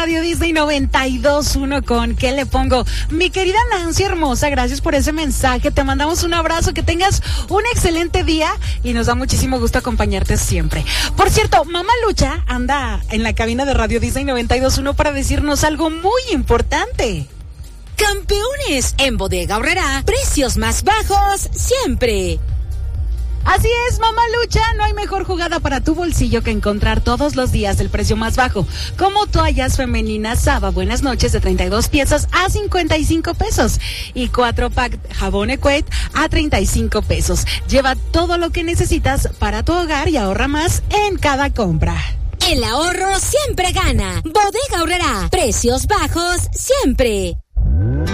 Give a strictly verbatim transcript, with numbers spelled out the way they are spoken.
Radio Disney noventa y dos punto uno con ¿Qué le pongo? Mi querida Nancy hermosa, gracias por ese mensaje. Te mandamos un abrazo, que tengas un excelente día y nos da muchísimo gusto acompañarte siempre. Por cierto, Mamá Lucha anda en la cabina de Radio Disney noventa y dos punto uno para decirnos algo muy importante. Campeones, en Bodega Aurrerá, precios más bajos siempre. Así es, Mamá Lucha, no hay mejor jugada para tu bolsillo que encontrar todos los días el precio más bajo, como toallas femeninas Saba Buenas Noches de treinta y dos piezas a cincuenta y cinco pesos y cuatro pack jabón Equate a treinta y cinco pesos. Lleva todo lo que necesitas para tu hogar y ahorra más en cada compra. El ahorro siempre gana. Bodega Aurrerá, precios bajos siempre.